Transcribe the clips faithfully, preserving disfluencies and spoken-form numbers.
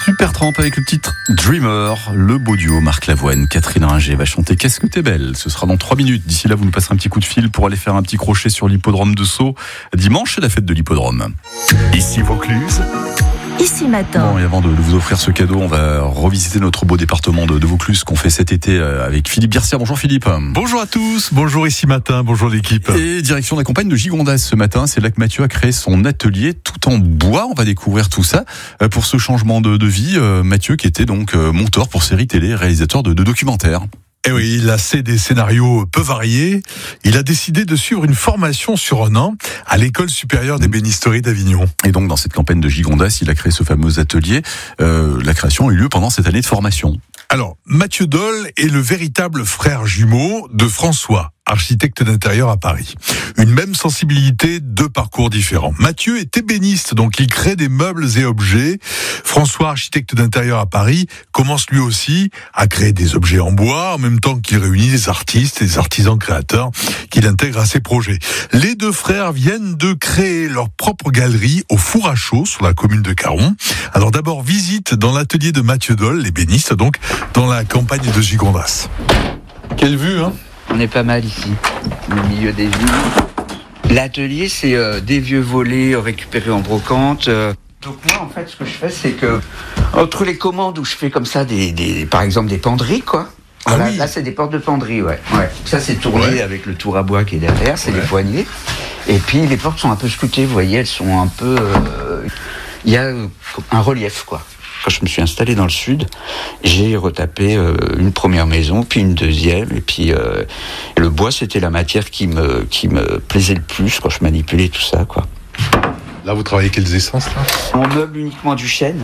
Super Tramp avec le titre Dreamer. Le beau duo Marc Lavoine, Catherine Ringer va chanter Qu'est-ce que t'es belle. Ce sera dans trois minutes. D'ici là, vous nous passerez un petit coup de fil pour aller faire un petit crochet sur l'hippodrome de Sceaux. Dimanche, c'est la fête de l'hippodrome. Ici Vaucluse. Ici Matin. Bon, et avant de, de vous offrir ce cadeau, on va revisiter notre beau département de, de Vaucluse qu'on fait cet été avec Philippe Bircia. Bonjour Philippe. Bonjour à tous, bonjour Ici Matin, bonjour l'équipe. Et direction de la campagne de Gigondas ce matin, c'est là que Mathieu a créé son atelier tout en bois. On va découvrir tout ça pour ce changement de, de vie. Mathieu qui était donc monteur pour séries télé, réalisateur de, de documentaires. Eh oui, il a fait des scénarios peu variés. Il a décidé de suivre une formation sur un an à l'École supérieure d'ébénisterie d'Avignon. Et donc, dans cette campagne de Gigondas, il a créé ce fameux atelier. Euh, la création a eu lieu pendant cette année de formation. Alors, Mathieu Dole est le véritable frère jumeau de François, architecte d'intérieur à Paris. Une même sensibilité, deux parcours différents. Mathieu est ébéniste, donc il crée des meubles et objets. François, architecte d'intérieur à Paris, commence lui aussi à créer des objets en bois, en même temps qu'il réunit des artistes et des artisans créateurs qu'il intègre à ses projets. Les deux frères viennent de créer leur propre galerie au Four à Chaux, sur la commune de Caron. Alors d'abord, visite dans l'atelier de Mathieu Dole, l'ébéniste, donc, dans la campagne de Gigondas. Quelle vue, hein? On est pas mal ici, au milieu des vignes. L'atelier, c'est euh, des vieux volets récupérés en brocante. Euh. Donc moi, en fait, ce que je fais, c'est que entre les commandes où je fais comme ça, des, des, par exemple des penderies, quoi. Ah là, oui. là, c'est des portes de penderie, ouais. ouais. Ça, c'est tourné Ouais. avec le tour à bois qui est derrière, c'est Ouais. les poignées. Et puis les portes sont un peu sculptées, vous voyez, elles sont un peu. Il euh, y a euh, un relief, quoi. Quand je me suis installé dans le sud, j'ai retapé euh, une première maison, puis une deuxième, et puis euh, le bois, c'était la matière qui me qui me plaisait le plus quand je manipulais tout ça, quoi. Là, vous travaillez quelles essences, là? On meuble uniquement du chêne.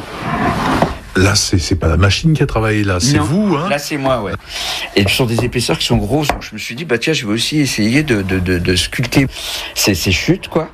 Là, c'est, c'est pas la machine qui a travaillé, là. C'est Non, vous, hein? Là, c'est moi, ouais. Et ce sont des épaisseurs qui sont grosses, donc je me suis dit, bah tiens, je vais aussi essayer de de de, de sculpter ces, ces chutes, quoi.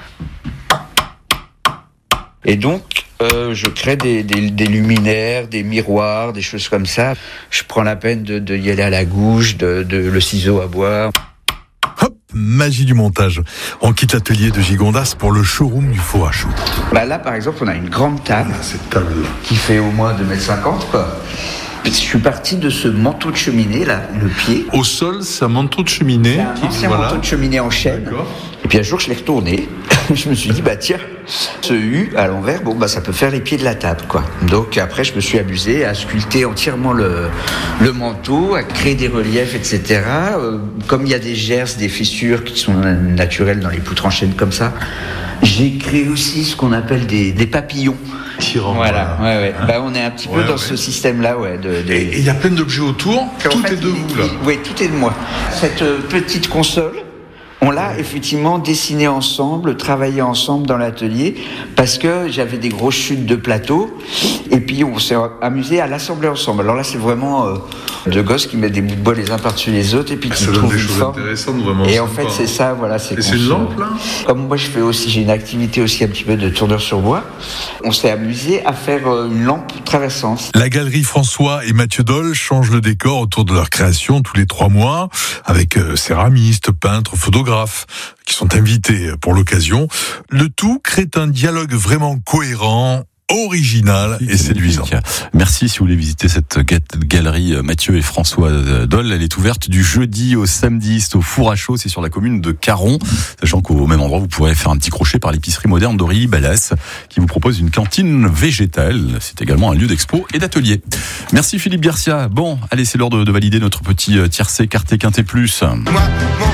Et donc, euh, je crée des, des, des luminaires, des miroirs, des choses comme ça. Je prends la peine de, de y aller à la gouge, de, de le ciseau à bois. Hop, magie du montage. On quitte l'atelier de Gigondas pour le showroom du Four à Chaux. Bah là, par exemple, on a une grande table Cette table-là. qui fait au moins deux mètres cinquante, quoi. Je suis parti de ce manteau de cheminée, là, le pied. Au sol, c'est un manteau de cheminée. C'est un qui- ancien voilà. manteau de cheminée en chêne. D'accord. Et puis un jour, je l'ai retourné. Je me suis dit, bah tiens, ce U à l'envers, bon, bah ça peut faire les pieds de la table, quoi. Donc après, je me suis amusé à sculpter entièrement le, le manteau, à créer des reliefs, et cetera. Euh, comme il y a des gerces, des fissures qui sont naturelles dans les poutres en chêne comme ça, j'ai créé aussi ce qu'on appelle des, des papillons. Tirant. Voilà, ouais, ouais. Bah, on est un petit peu Ouais, dans ouais. ce système-là, ouais. De, de... Et il y a plein d'objets autour. En Tout fait, est de il- vous, là. il- Oui, tout est de moi. Cette euh, petite console, on l'a effectivement dessinée ensemble, travaillé ensemble dans l'atelier, parce que j'avais des grosses chutes de plateau, et puis on s'est amusé à l'assembler ensemble. Alors là, c'est vraiment euh, deux gosses qui mettent des bouts de bois les uns par-dessus les autres, et puis qui Ça donne trouvent des une choses forme. intéressantes, vraiment. Et en sympa. fait, c'est ça, voilà. C'est Et c'est une lampe, là? Comme moi, je fais aussi, j'ai une activité aussi un petit peu de tourneur sur bois. On s'est amusé à faire euh, une lampe traversante. La galerie François et Mathieu Dole changent le décor autour de leur création tous les trois mois, avec euh, céramistes, peintres, photographes qui sont invités pour l'occasion. Le tout crée un dialogue vraiment cohérent, original et séduisant. Merci. Si vous voulez visiter cette ga- galerie Mathieu et François Dole, elle est ouverte du jeudi au samedi. C'est au Four à Chaux, c'est sur la commune de Caron. Sachant qu'au même endroit, vous pourrez faire un petit crochet par l'épicerie moderne d'Aurilly-Ballas, qui vous propose une cantine végétale. C'est également un lieu d'expo et d'atelier. Merci Philippe Bircia. Bon, allez, c'est l'heure de, de valider notre petit tiercé Quarté Quinté Plus. Moi, mon